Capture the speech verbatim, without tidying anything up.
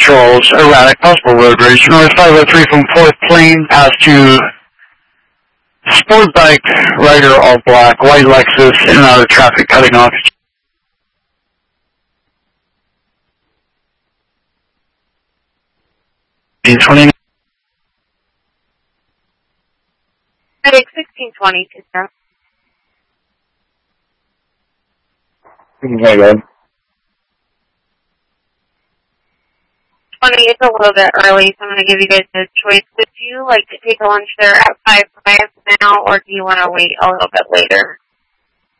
patrols, erratic, possible road rage. North five oh three from fourth Plane, pass to sport bike, rider, all black, white Lexus, in and out of traffic, cutting off. twenty-nine. sixteen twenty, sir. Okay, good. twenty, it's a little bit early, so I'm going to give you guys a choice. Would you like to take a lunch there at five five now, or do you want to wait a little bit later?